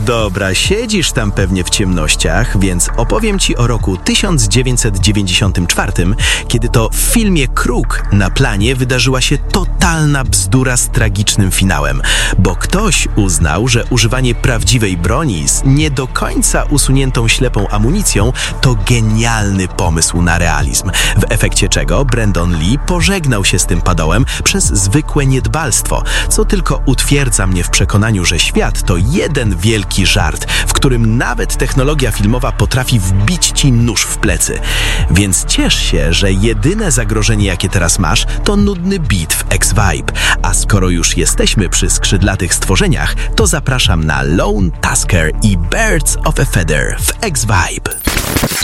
Dobra, siedzisz tam pewnie w ciemnościach, więc opowiem ci o roku 1994, kiedy to w filmie Kruk na planie wydarzyła się totalna bzdura z tragicznym finałem, bo ktoś uznał, że używanie prawdziwej broni z nie do końca usuniętą ślepą amunicją to genialny pomysł na realizm, w efekcie czego Brandon Lee pożegnał się z tym padołem przez zwykłe niedbalstwo, co tylko utwierdza mnie w przekonaniu, że świat to jeden wielki żart, w którym nawet technologia filmowa potrafi wbić ci nóż w plecy. Więc ciesz się, że jedyne zagrożenie, jakie teraz masz, to nudny beat w X-Vibe. A skoro już jesteśmy przy skrzydlatych stworzeniach, to zapraszam na Lone Tusker i Birds of a Feather w X-Vibe.